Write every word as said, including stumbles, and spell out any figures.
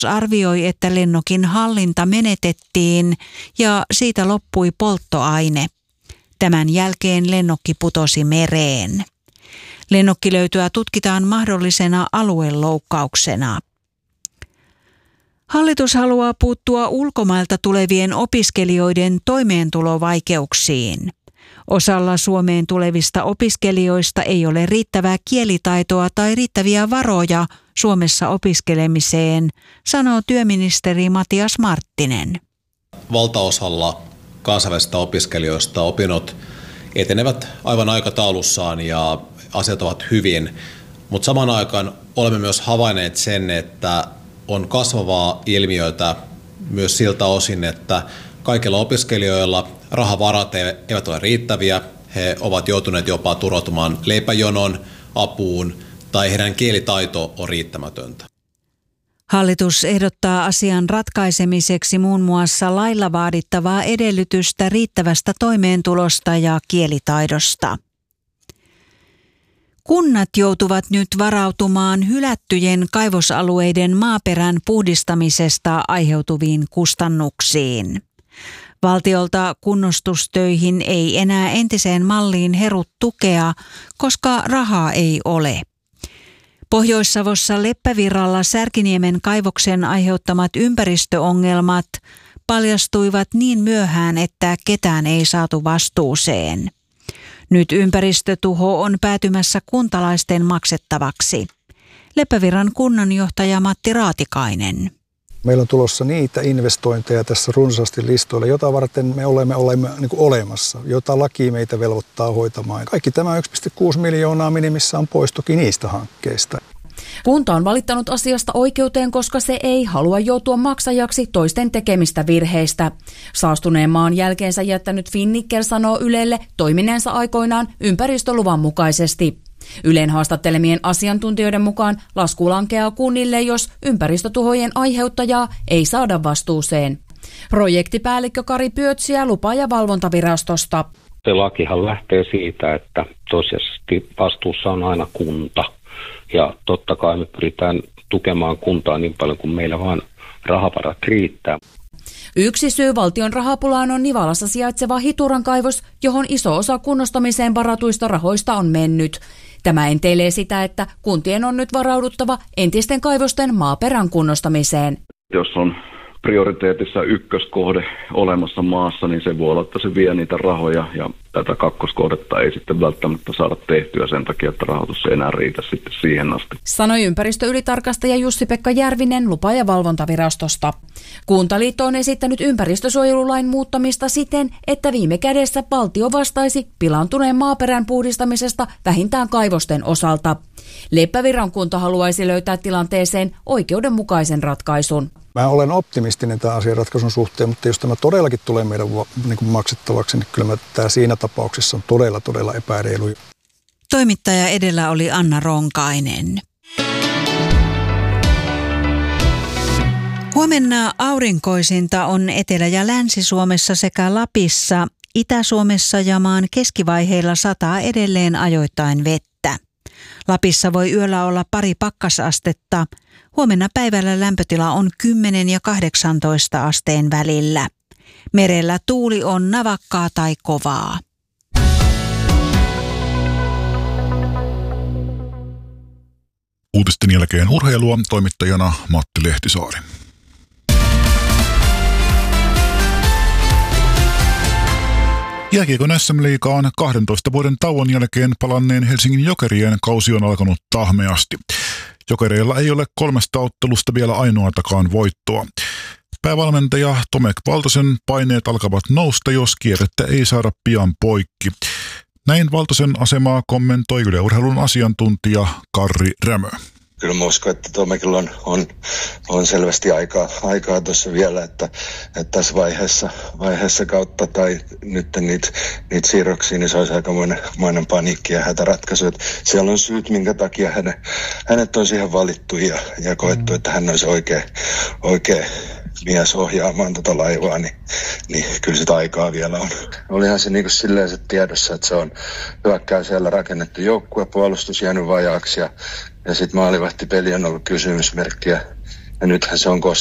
arvioi, että lennokin hallinta menetettiin ja siitä loppui polttoaine. Tämän jälkeen lennokki putosi mereen. Lennokkilöytöä tutkitaan mahdollisena alueloukkauksena. Hallitus haluaa puuttua ulkomailta tulevien opiskelijoiden toimeentulovaikeuksiin. Osalla Suomeen tulevista opiskelijoista ei ole riittävää kielitaitoa tai riittäviä varoja Suomessa opiskelemiseen, sanoo työministeri Matias Marttinen. Valtaosalla kansainvälisistä opiskelijoista opinnot etenevät aivan aikataulussaan ja asiat ovat hyvin, mutta samaan aikaan olemme myös havainneet sen, että on kasvavaa ilmiötä myös siltä osin, että kaikilla opiskelijoilla rahavarat eivät ole riittäviä. He ovat joutuneet jopa turvautumaan leipäjonon apuun tai heidän kielitaito on riittämätöntä. Hallitus ehdottaa asian ratkaisemiseksi muun muassa lailla vaadittavaa edellytystä riittävästä toimeentulosta ja kielitaidosta. Kunnat joutuvat nyt varautumaan hylättyjen kaivosalueiden maaperän puhdistamisesta aiheutuviin kustannuksiin. Valtiolta kunnostustöihin ei enää entiseen malliin heru tukea, koska rahaa ei ole. Pohjois-Savossa Leppävirralla Särkiniemen kaivoksen aiheuttamat ympäristöongelmat paljastuivat niin myöhään, että ketään ei saatu vastuuseen. Nyt ympäristötuho on päätymässä kuntalaisten maksettavaksi. Leppävirran kunnanjohtaja Matti Raatikainen. Meillä on tulossa niitä investointeja tässä runsaasti listoilla, jota varten me olemme, olemme niin kuin olemassa, jota laki meitä velvoittaa hoitamaan. Kaikki tämä yksi pilkku kuusi miljoonaa minimissään pois toki niistä hankkeista. Kunta on valittanut asiasta oikeuteen, koska se ei halua joutua maksajaksi toisten tekemistä virheistä. Saastuneen maan jälkeensä jättänyt Finnickel sanoo Ylelle toimineensa aikoinaan ympäristöluvan mukaisesti. Ylen haastattelemien asiantuntijoiden mukaan lasku lankeaa kunnille, jos ympäristötuhojen aiheuttajaa ei saada vastuuseen. Projektipäällikkö Kari Pyötsiä lupa- ja valvontavirastosta. Se lakihan lähtee siitä, että tosiasiallisesti vastuussa on aina kunta. Ja totta kai me pyritään tukemaan kuntaa niin paljon kuin meillä vaan rahavarat riittää. Yksi syy valtion rahapulaan on Nivalassa sijaitseva Hituran kaivos, johon iso osa kunnostamiseen varatuista rahoista on mennyt. Tämä enteilee sitä, että kuntien on nyt varauduttava entisten kaivosten maaperän kunnostamiseen. Jos on prioriteetissa ykköskohde olemassa maassa, niin se voi olla, että se vie niitä rahoja ja tätä kakkoskohdetta ei sitten välttämättä saada tehtyä sen takia, että rahoitus ei enää riitä sitten siihen asti. Sanoi ympäristöylitarkastaja Jussi-Pekka Järvinen lupa- ja valvontavirastosta. Kuntaliitto on esittänyt ympäristösuojelulain muuttamista siten, että viime kädessä valtio vastaisi pilaantuneen maaperän puhdistamisesta vähintään kaivosten osalta. Leppävirran kunta haluaisi löytää tilanteeseen oikeudenmukaisen ratkaisun. Mä olen optimistinen tämän asian ratkaisun suhteen, mutta jos tämä todellakin tulee meidän niin kuin maksettavaksi, niin kyllä tämä siinä tapauksessa on todella, todella epäreilu. Toimittaja edellä oli Anna Ronkainen. Huomenna aurinkoisinta on Etelä- ja Länsi-Suomessa sekä Lapissa. Itä-Suomessa ja maan keskivaiheilla sataa edelleen ajoittain vettä. Lapissa voi yöllä olla pari pakkasastetta. Huomenna päivällä lämpötila on kymmenen ja kahdeksantoista asteen välillä. Merellä tuuli on navakkaa tai kovaa. Uutisten jälkeen urheilua, toimittajana Matti Lehtisaari. Jääkiekon äs äm-liigaan kahdentoista vuoden tauon jälkeen palanneen Helsingin Jokerien kausi on alkanut tahmeasti. Jokereilla ei ole kolmesta ottelusta vielä ainoatakaan voittoa. Päävalmentaja Tomek Valtosen paineet alkavat nousta, jos kierrettä ei saada pian poikki. Näin Valtosen asemaa kommentoi Yle Urheilun asiantuntija Karri Rämö. Kyllä mä uskon, että Tomekilla on, on, on selvästi aikaa, aikaa tuossa vielä, että, että tässä vaiheessa, vaiheessa kautta tai nyt niitä, niitä siirroksia, niin se olisi aikamoinen paniikki ja hätäratkaisu. Että siellä on syyt, minkä takia hänet, hänet on siihen valittu ja, ja koettu, että hän olisi oikea, oikea mies ohjaamaan tota laivaa, niin, niin kyllä sitä aikaa vielä on. Olihan se niin kuin silleen se tiedossa, että se on hyökkää siellä rakennettu joukkue, puolustus jäänyt vajaaksi ja Ja sitten maalivahtipeli on ollut kysymysmerkkiä ja nythän se on